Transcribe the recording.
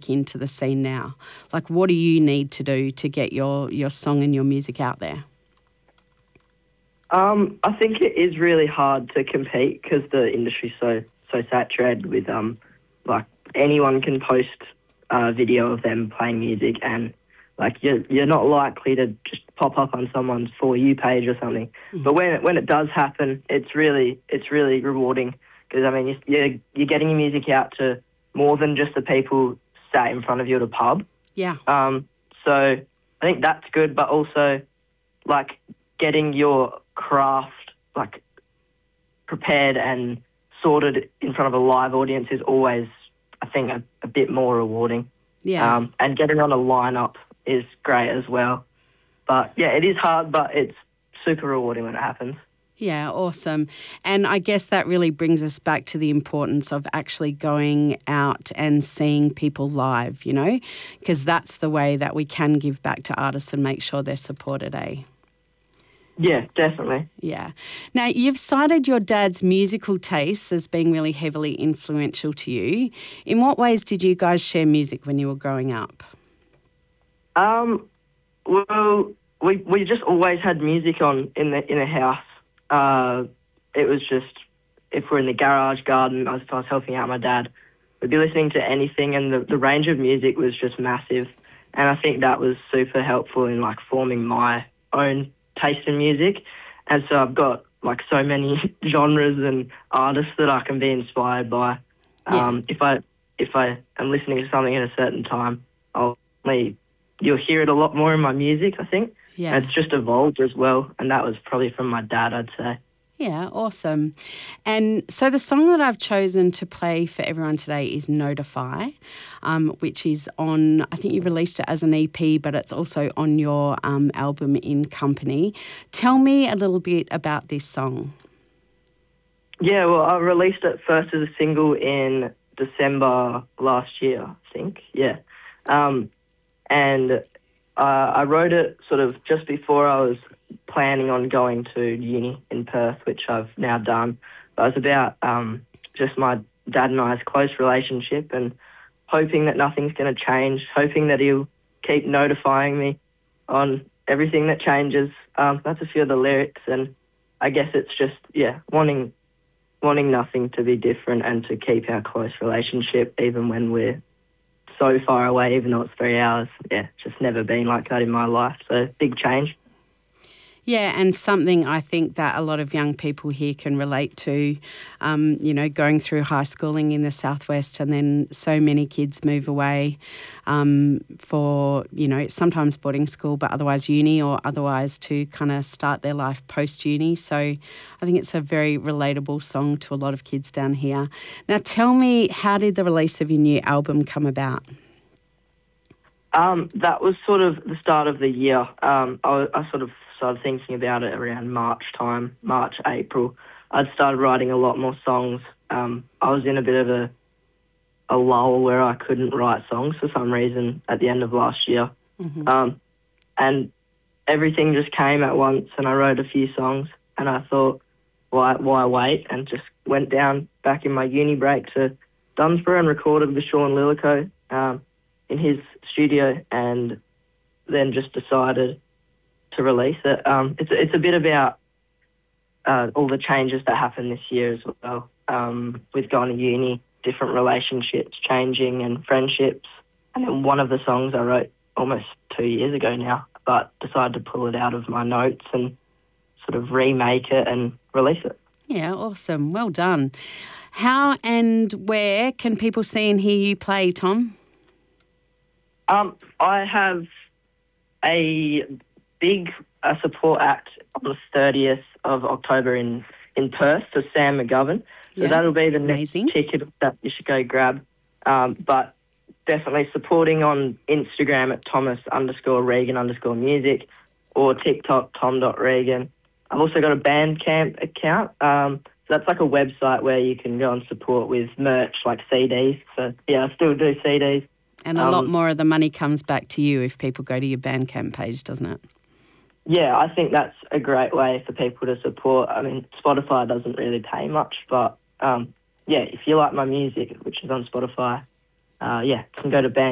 music into the scene now? Like, what do you need to do to get your song and your music out there? I think it is really hard to compete because the industry's so saturated with like anyone can post a video of them playing music, and like you're not likely to just pop up on someone's For You page or something. Mm-hmm. But when it does happen, it's really rewarding because I mean you're getting your music out to more than just the people sat in front of you at a pub. Yeah. So I think that's good, but also like getting your craft like prepared and sorted in front of a live audience is always, I think, a bit more rewarding. Yeah. And getting on a lineup is great as well. But yeah, it is hard, but it's super rewarding when it happens. Yeah, awesome. And I guess that really brings us back to the importance of actually going out and seeing people live, you know, because that's the way that we can give back to artists and make sure they're supported, eh? Yeah, definitely. Yeah. Now, you've cited your dad's musical tastes as being really heavily influential to you. In what ways did you guys share music when you were growing up? Well, we just always had music on in the house. It was just, if we're in the garage garden, if I was helping out my dad, we'd be listening to anything, and the range of music was just massive. And I think that was super helpful in like forming my own taste in music. And so I've got like so many genres and artists that I can be inspired by. Yeah. If I am listening to something at a certain time, you'll hear it a lot more in my music, I think. Yeah. And it's just evolved as well, and that was probably from my dad, I'd say. Yeah, awesome. And so the song that I've chosen to play for everyone today is Notify, which is on, I think you released it as an EP, but it's also on your album In Company. Tell me a little bit about this song. Yeah, well, I released it first as a single in December last year, I think. Yeah. And I wrote it sort of just before I was planning on going to uni in Perth, which I've now done. But it was about just my dad and I's close relationship and hoping that nothing's going to change, hoping that he'll keep notifying me on everything that changes. That's a few of the lyrics, and I guess it's just, wanting nothing to be different and to keep our close relationship even when we're so far away, even though it's 3 hours. Yeah, it's just never been like that in my life. So big change. Yeah, and something I think that a lot of young people here can relate to, going through high schooling in the southwest, and then so many kids move away for, sometimes boarding school, but otherwise uni, or otherwise to kind of start their life post-uni. So I think it's a very relatable song to a lot of kids down here. Now tell me, how did the release of your new album come about? That was sort of the start of the year. I sort of started thinking about it around March, April. I'd started writing a lot more songs. I was in a bit of a lull where I couldn't write songs for some reason at the end of last year. Mm-hmm. And everything just came at once, and I wrote a few songs, and I thought, why wait? And just went down back in my uni break to Dunsborough and recorded with Sean Lillico in his studio, and then just decided to release it. It's a bit about all the changes that happened this year as well, with going to uni, different relationships changing and friendships. And then one of the songs I wrote almost 2 years ago now, but decided to pull it out of my notes and sort of remake it and release it. Yeah, awesome. Well done. How and where can people see and hear you play, Tom? I have a big support act on the 30th of October in Perth for Sam McGovern. So that'll be the next ticket that you should go grab. But definitely supporting on Instagram at Thomas_Regan_music or TikTok Tom.Regan. I've also got a Bandcamp account. So that's like a website where you can go and support with merch like CDs. So yeah, I still do CDs. And a lot more of the money comes back to you if people go to your Bandcamp page, doesn't it? Yeah, I think that's a great way for people to support. I mean, Spotify doesn't really pay much, but if you like my music, which is on Spotify, you can go to Bandcamp